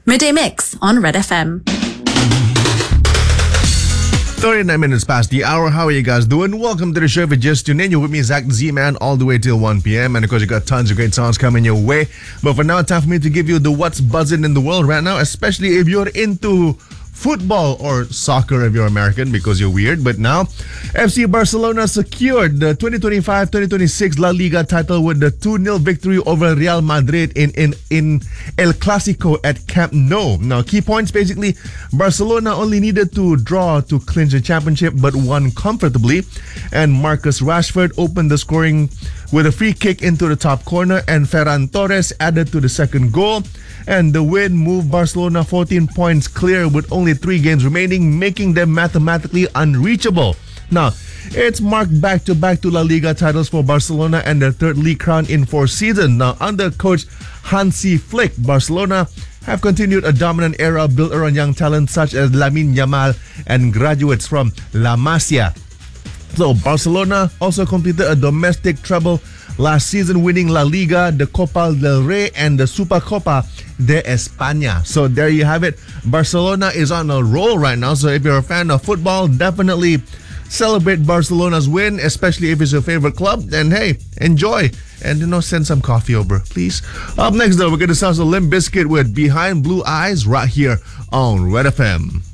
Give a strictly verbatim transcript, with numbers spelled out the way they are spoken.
Midday Mix on Red F M. thirty-nine minutes past the hour. How are you guys doing? Welcome to the show. If you just tuned in, you're with me, Zach Z-Man, all the way till one p.m. And of course, you got tons of great songs coming your way. But for now, time for me to give you the what's buzzing in the world right now, especially if you're into football or soccer if you're American, because you're weird. But now, F C Barcelona secured the twenty twenty-five twenty twenty-six La Liga title with the two nil victory over Real Madrid in, in, in El Clasico at Camp Nou. Now, key points basically, Barcelona only needed to draw to clinch the championship but won comfortably. And Marcus Rashford opened the scoring with a free kick into the top corner, and Ferran Torres added to the second goal. And the win moved Barcelona fourteen points clear with only three games remaining, making them mathematically unreachable. Now, it's marked back-to-back to La Liga titles for Barcelona and their third league crown in four seasons. Now, under coach Hansi Flick, Barcelona have continued a dominant era built around young talents such as Lamine Yamal and graduates from La Masia. So, Barcelona also completed a domestic treble last season, winning La Liga, the Copa del Rey, and the Supercopa de España. So there you have it. Barcelona is on a roll right now. So if you're a fan of football, definitely celebrate Barcelona's win, especially if it's your favorite club. And hey, enjoy. And, you know, send some coffee over, please. Up next, though, we're going to sound some Limp Bizkit with Behind Blue Eyes right here on Red F M.